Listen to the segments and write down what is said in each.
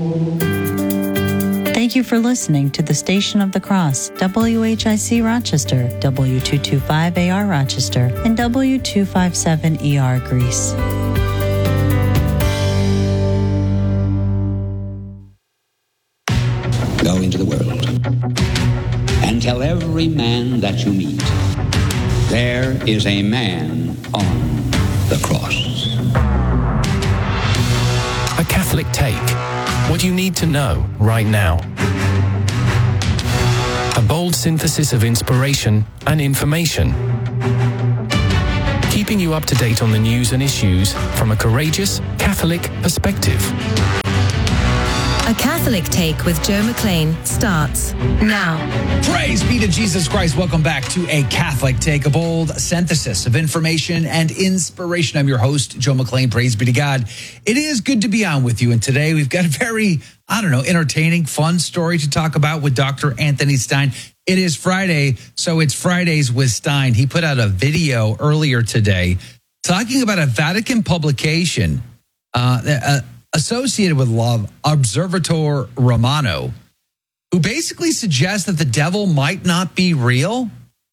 Thank you for listening to the Station of the Cross, WHIC Rochester, W225AR Rochester, and W257ER Greece. Go into the world and tell every man that you meet, there is a man on the cross. A Catholic Take. What you need to know right now. A bold synthesis of inspiration and information. Keeping you up to date on the news and issues from a courageous Catholic perspective. A Catholic Take with Joe McLean starts now. Praise be to Jesus Christ. Welcome back to A Catholic Take, a bold synthesis of information and inspiration. I'm your host, Joe McLean. Praise be to God. It is good to be on with you. And today we've got a very, entertaining, fun story to talk about with Dr. Anthony Stine. It is Friday, so it's Fridays with Stine. He put out a video earlier today talking about a Vatican publication associated with love, Observatore Romano, who basically suggests that the devil might not be real.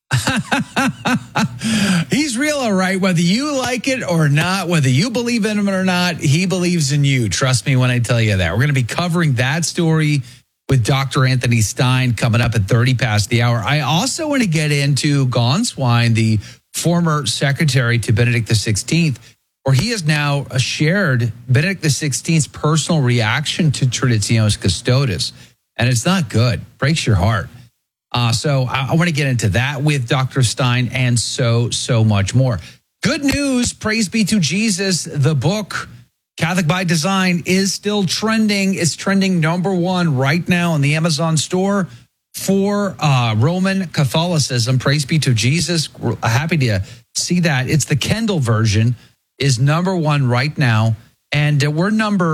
He's real, all right, whether you like it or not, whether you believe in him or not, he believes in you. Trust me when I tell you that. We're going to be covering that story with Dr. Anthony Stine coming up at 30 past the hour. I also want to get into Gone Swine, the former secretary to Benedict XVI, where he has now shared Benedict XVI's personal reaction to Traditionis Custodes. And it's not good. Breaks your heart. So I want to get into that with Dr. Stine and so much more. Good news. Praise be to Jesus. The book, Catholic by Design, is still trending. It's trending #1 right now on the Amazon store for Roman Catholicism. Praise be to Jesus. We're happy to see that. It's the Kindle version. Is #1 right now, and we're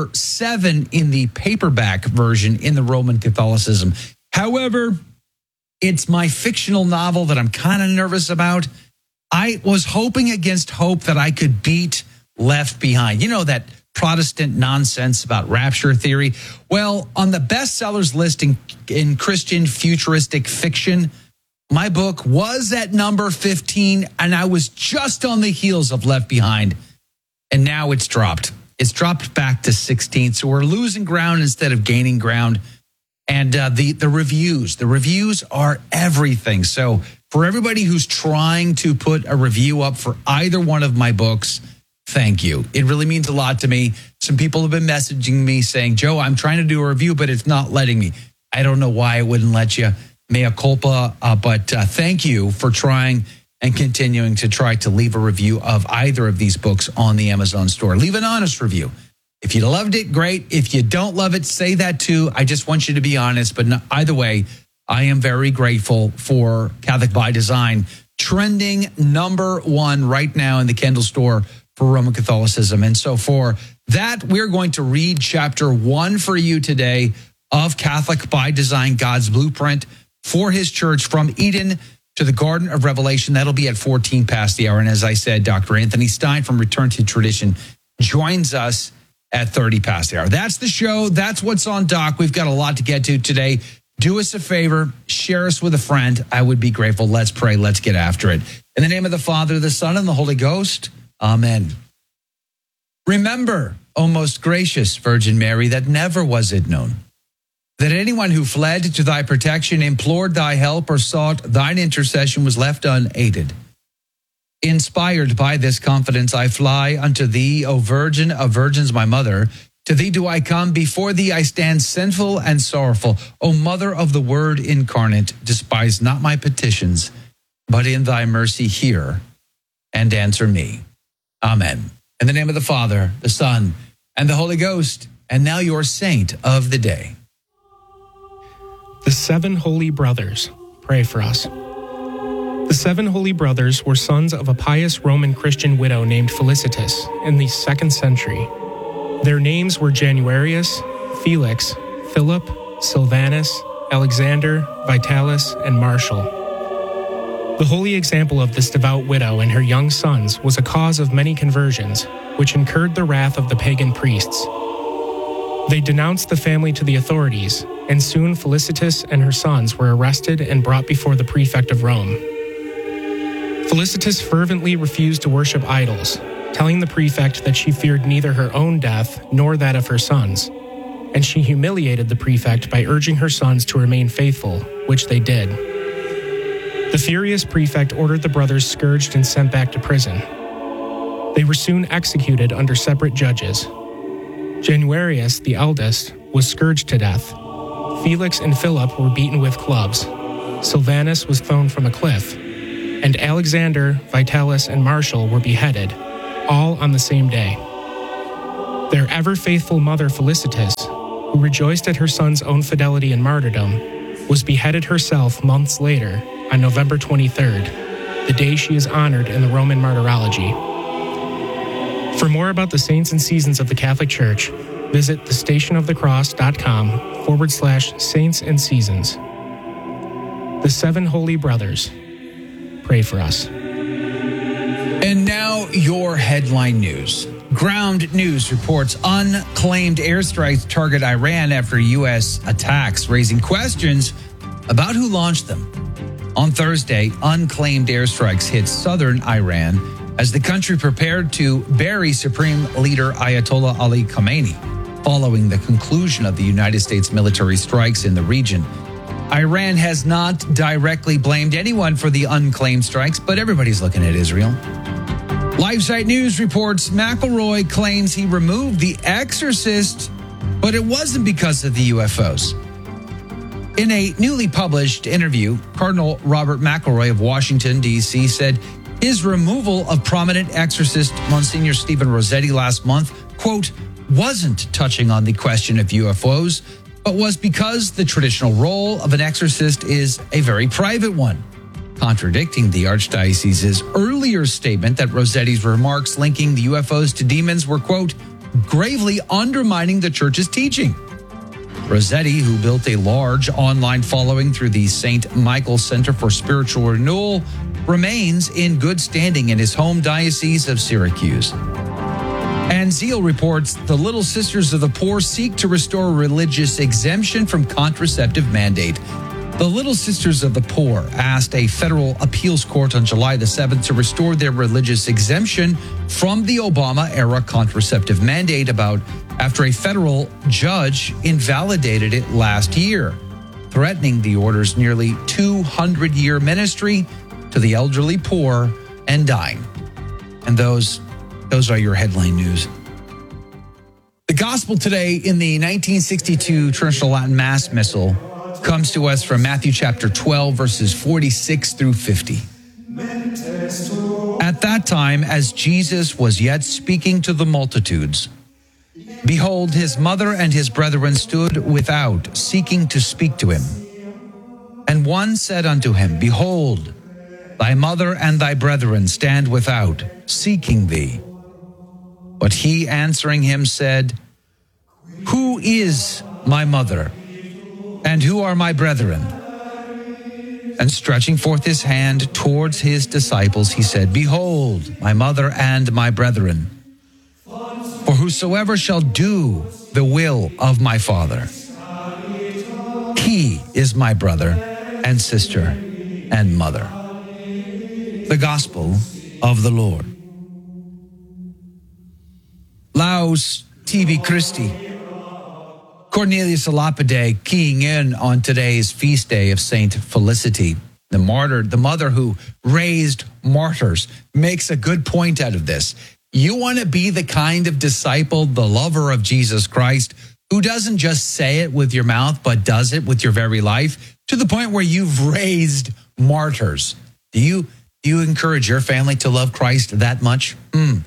#7 in the paperback version in the Roman Catholicism. However, it's my fictional novel that I'm kind of nervous about. I was hoping against hope that I could beat Left Behind. You know, that Protestant nonsense about rapture theory? Well, on the bestsellers list in Christian futuristic fiction, my book was at number 15, and I was just on the heels of Left Behind. And now it's dropped. It's dropped back to 16. So we're losing ground instead of gaining ground. And the reviews are everything. So for everybody who's trying to put a review up for either one of my books, thank you. It really means a lot to me. Some people have been messaging me saying, Joe, I'm trying to do a review, but it's not letting me. I don't know why it wouldn't let you. Mea culpa. But thank you for trying and continuing to try to leave a review of either of these books on the Amazon store. Leave an honest review. If you loved it, great. If you don't love it, say that too. I just want you to be honest. But either way, I am very grateful for Catholic by Design trending #1 right now in the Kindle store for Roman Catholicism. And so for that, we're going to read chapter 1 for you today of Catholic by Design, God's Blueprint for His Church from Eden to the Garden of Revelation. That'll be at 14 past the hour. And as I said, Dr. Anthony Stine from Return to Tradition joins us at 30 past the hour. That's the show. That's what's on doc. We've got a lot to get to today. Do us a favor. Share us with a friend. I would be grateful. Let's pray. Let's get after it. In the name of the Father, the Son, and the Holy Ghost. Amen. Remember, O most gracious Virgin Mary, that never was it known that anyone who fled to thy protection, implored thy help, or sought thine intercession was left unaided. Inspired by this confidence, I fly unto thee, O Virgin of Virgins, my mother. To thee do I come, before thee I stand sinful and sorrowful. O Mother of the Word incarnate, despise not my petitions, but in thy mercy hear and answer me. Amen. In the name of the Father, the Son, and the Holy Ghost, and now your saint of the day. The 7 Holy Brothers, pray for us. The 7 Holy Brothers were sons of a pious Roman Christian widow named Felicitas in the 2nd century. Their names were Januarius, Felix, Philip, Silvanus, Alexander, Vitalis, and Martial. The holy example of this devout widow and her young sons was a cause of many conversions, which incurred the wrath of the pagan priests. They denounced the family to the authorities, and soon Felicitas and her sons were arrested and brought before the prefect of Rome. Felicitas fervently refused to worship idols, telling the prefect that she feared neither her own death nor that of her sons, and she humiliated the prefect by urging her sons to remain faithful, which they did. The furious prefect ordered the brothers scourged and sent back to prison. They were soon executed under separate judges. Januarius, the eldest, was scourged to death. Felix and Philip were beaten with clubs. Silvanus was thrown from a cliff. And Alexander, Vitalis, and Martial were beheaded, all on the same day. Their ever-faithful mother Felicitas, who rejoiced at her son's own fidelity and martyrdom, was beheaded herself months later on November 23rd, the day she is honored in the Roman Martyrology. For more about the saints and seasons of the Catholic Church, visit thestationofthecross.com/saints and seasons. The Seven Holy Brothers. Pray for us. And now your headline news. Ground News reports unclaimed airstrikes target Iran after U.S. attacks, raising questions about who launched them. On Thursday, unclaimed airstrikes hit southern Iran as the country prepared to bury Supreme Leader Ayatollah Ali Khamenei, following the conclusion of the United States military strikes in the region. Iran has not directly blamed anyone for the unclaimed strikes, but everybody's looking at Israel. LifeSite News reports McElroy claims he removed The Exorcist, but it wasn't because of the UFOs. In a newly published interview, Cardinal Robert McElroy of Washington, D.C. said his removal of prominent exorcist Monsignor Stephen Rossetti last month, quote, wasn't touching on the question of UFOs, but was because the traditional role of an exorcist is a very private one, contradicting the Archdiocese's earlier statement that Rossetti's remarks linking the UFOs to demons were, quote, gravely undermining the church's teaching. Rossetti, who built a large online following through the St. Michael Center for Spiritual Renewal, remains in good standing in his home diocese of Syracuse. And Zeal reports the Little Sisters of the Poor seek to restore religious exemption from contraceptive mandate. The Little Sisters of the Poor asked a federal appeals court on July the 7th to restore their religious exemption from the Obama-era contraceptive mandate after a federal judge invalidated it last year, threatening the order's nearly 200-year ministry to the elderly, poor, and dying. And those are your headline news. The gospel today in the 1962 Traditional Latin Mass Missal comes to us from Matthew chapter 12, verses 46 through 50. At that time, as Jesus was yet speaking to the multitudes, behold, his mother and his brethren stood without, seeking to speak to him. And one said unto him, behold, thy mother and thy brethren stand without, seeking thee. But he answering him said, who is my mother, and who are my brethren? And stretching forth his hand towards his disciples, he said, behold, my mother and my brethren. For whosoever shall do the will of my Father, he is my brother and sister and mother. The Gospel of the Lord. Laus TV Christi. Cornelius a Lapide keying in on today's feast day of Saint Felicity, the martyr, the mother who raised martyrs, makes a good point out of this. You want to be the kind of disciple, the lover of Jesus Christ, who doesn't just say it with your mouth, but does it with your very life, to the point where you've raised martyrs. Do you encourage your family to love Christ that much?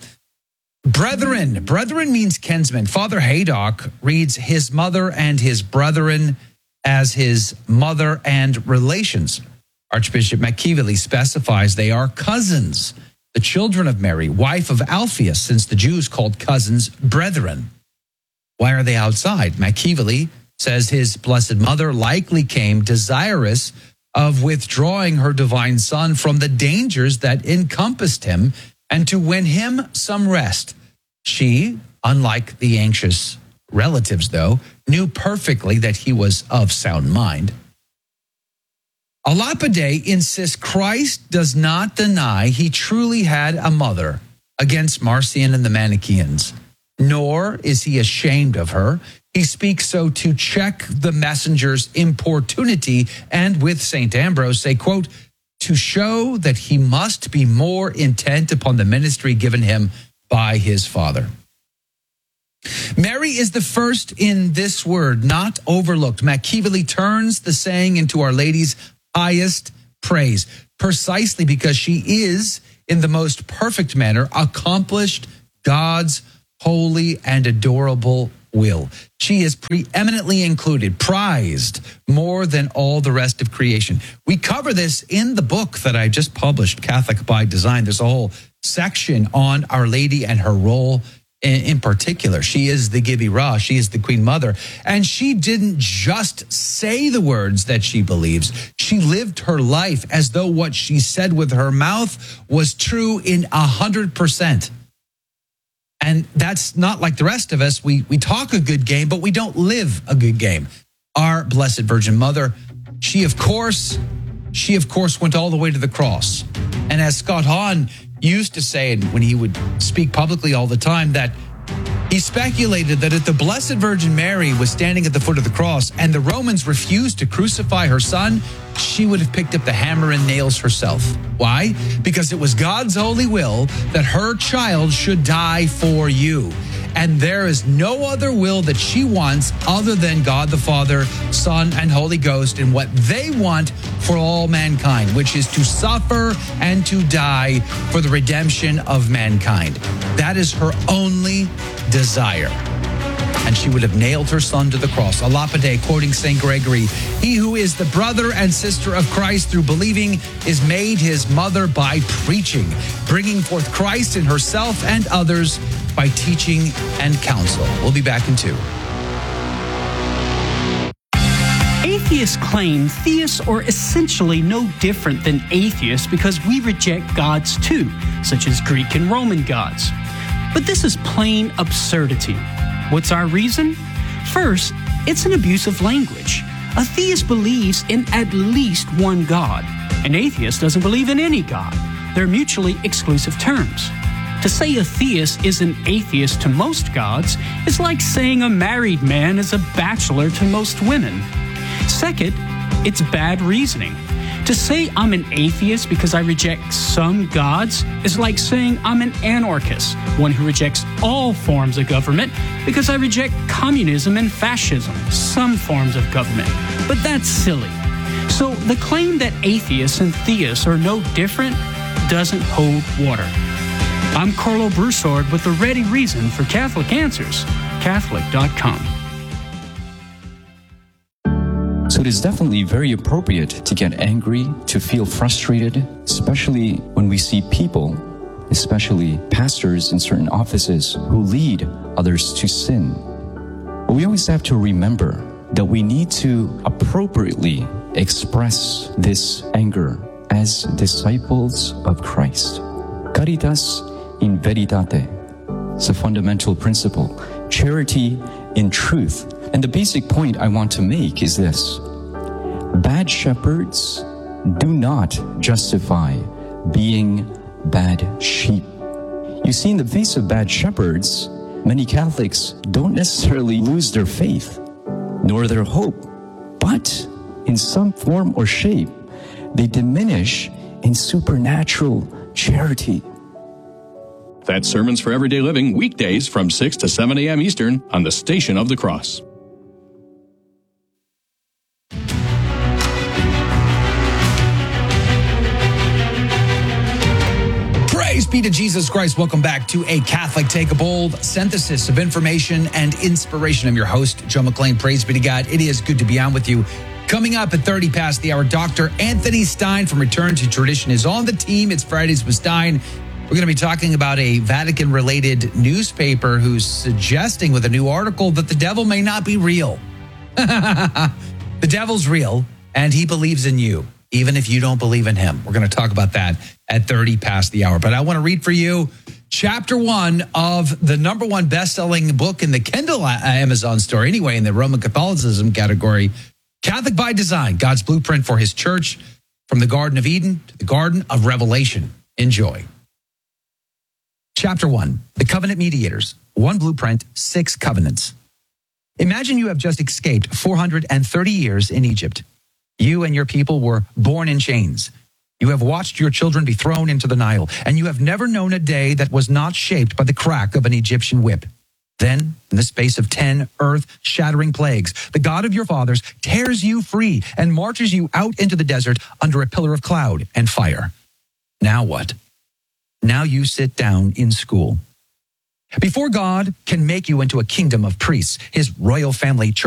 Brethren means kinsmen. Father Haydock reads his mother and his brethren as his mother and relations. Archbishop McKeevely specifies they are cousins, the children of Mary, wife of Alphaeus, since the Jews called cousins brethren. Why are they outside? McKeevely says his blessed mother likely came desirous of withdrawing her divine son from the dangers that encompassed him and to win him some rest. She, unlike the anxious relatives, though, knew perfectly that he was of sound mind. Alapide insists Christ does not deny he truly had a mother against Marcion and the Manichaeans, nor is he ashamed of her. He speaks so to check the messenger's importunity and with St. Ambrose say, quote, to show that he must be more intent upon the ministry given him by his father. Mary is the first in this word, not overlooked. Machiavelli turns the saying into Our Lady's highest praise, precisely because she is, in the most perfect manner, accomplished God's holy and adorable will. She is preeminently included, prized more than all the rest of creation. We cover this in the book that I just published, Catholic by Design. There's a whole section on Our Lady and her role in particular. She is the Gibi Ra. She is the Queen Mother. And she didn't just say the words that she believes. She lived her life as though what she said with her mouth was true in 100%. And that's not like the rest of us. We talk a good game, but we don't live a good game. Our Blessed Virgin Mother, she of course went all the way to the cross. And as Scott Hahn used to say, and when he would speak publicly all the time, that he speculated that if the Blessed Virgin Mary was standing at the foot of the cross and the Romans refused to crucify her son, she would have picked up the hammer and nails herself. Why? Because it was God's holy will that her child should die for you. And there is no other will that she wants other than God the Father, Son, and Holy Ghost, and what they want for all mankind, which is to suffer and to die for the redemption of mankind. That is her only desire. And she would have nailed her son to the cross. Alapide, quoting St. Gregory, he who is the brother and sister of Christ through believing is made his mother by preaching, bringing forth Christ in herself and others by teaching and counsel. We'll be back in 2. Atheists claim theists are essentially no different than atheists because we reject gods too, such as Greek and Roman gods. But this is plain absurdity. What's our reason? First, it's an abuse of language. A theist believes in at least one God. An atheist doesn't believe in any God. They're mutually exclusive terms. To say a theist is an atheist to most gods is like saying a married man is a bachelor to most women. Second, it's bad reasoning. To say I'm an atheist because I reject some gods is like saying I'm an anarchist, one who rejects all forms of government because I reject communism and fascism, some forms of government. But that's silly. So the claim that atheists and theists are no different doesn't hold water. I'm Carlo Broussard with the ready reason for Catholic Answers, Catholic.com. So it is definitely very appropriate to get angry, to feel frustrated, especially when we see people, especially pastors in certain offices, who lead others to sin. But we always have to remember that we need to appropriately express this anger as disciples of Christ. Caritas in veritate. It's a fundamental principle. Charity in truth. And the basic point I want to make is this. Bad shepherds do not justify being bad sheep. You see, in the face of bad shepherds, many Catholics don't necessarily lose their faith, nor their hope, but in some form or shape, they diminish in supernatural charity. That's Sermons for Everyday Living, weekdays from 6 to 7 a.m. Eastern on the Station of the Cross. Praise be to Jesus Christ. Welcome back to A Catholic Take, a bold synthesis of information and inspiration. I'm your host, Joe McClain. Praise be to God. It is good to be on with you. Coming up at 30 past the hour, Dr. Anthony Stein from Return to Tradition is on the team. It's Fridays with Stein. We're going to be talking about a Vatican-related newspaper who's suggesting with a new article that the devil may not be real. The devil's real, and he believes in you, even if you don't believe in him. We're going to talk about that at 30 past the hour. But I want to read for you chapter 1 of the number one best-selling book in the Kindle Amazon store, anyway, in the Roman Catholicism category, Catholic by Design, God's Blueprint for His Church, from the Garden of Eden to the Garden of Revelation. Enjoy. Chapter 1, The Covenant Mediators, 1 Blueprint, 6 Covenants. Imagine you have just escaped 430 years in Egypt. You and your people were born in chains. You have watched your children be thrown into the Nile, and you have never known a day that was not shaped by the crack of an Egyptian whip. Then, in the space of 10 earth-shattering plagues, the God of your fathers tears you free and marches you out into the desert under a pillar of cloud and fire. Now what? Now you sit down in school. Before God can make you into a kingdom of priests, his royal family